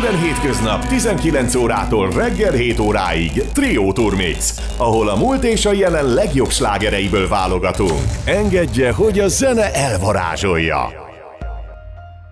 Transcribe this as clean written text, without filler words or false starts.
Minden hétköznap 19 órától reggel 7 óráig Trio Tour Mix, ahol a múlt és a jelen legjobb slágereiből válogatunk. Engedje, hogy a zene elvarázsolja!